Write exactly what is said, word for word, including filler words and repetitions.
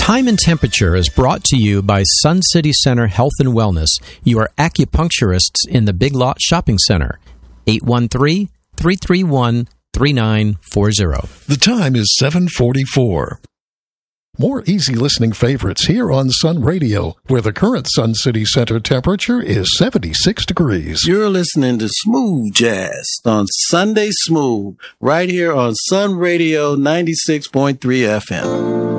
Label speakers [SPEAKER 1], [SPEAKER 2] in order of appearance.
[SPEAKER 1] Time and Temperature is brought to you by Sun City Center Health and Wellness, your acupuncturists in the Big Lot Shopping Center. eight one three, three three one, three nine four zero.
[SPEAKER 2] The time is seven forty-four. More easy listening favorites here on Sun Radio, where the current Sun City Center temperature is seventy-six degrees.
[SPEAKER 3] You're listening to Smooth Jazz on Sunday Smooth, right here on Sun Radio ninety-six point three F M.